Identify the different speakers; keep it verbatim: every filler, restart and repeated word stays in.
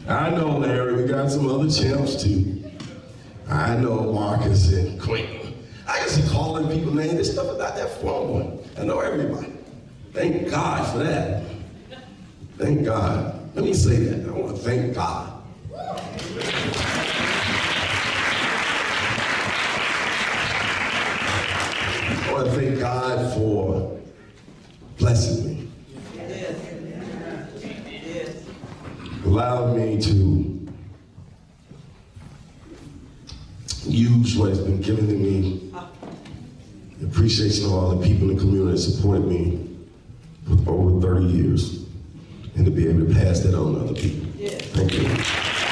Speaker 1: I know, Larry, we got some other champs too. I know Marcus and Quentin. I can see calling people names. This stuff is not that formal. I know everybody. Thank God for that. Thank God. Let me say that. I want to thank God. I want to thank God for blessing me. Allowed me to use what has been given to me. The appreciation of all the people in the community that support me for over thirty years, and to be able to pass that on to other people. Thank you.